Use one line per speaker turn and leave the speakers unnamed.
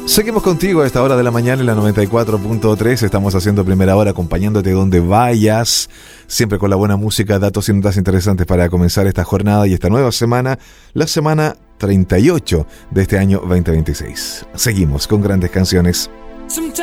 Seguimos contigo a esta hora de la mañana en la 94.3. Estamos haciendo primera hora acompañándote donde vayas, siempre con la buena música, datos y notas interesantes para comenzar esta jornada y esta nueva semana, la semana 38 de este año 2026. Seguimos con grandes canciones.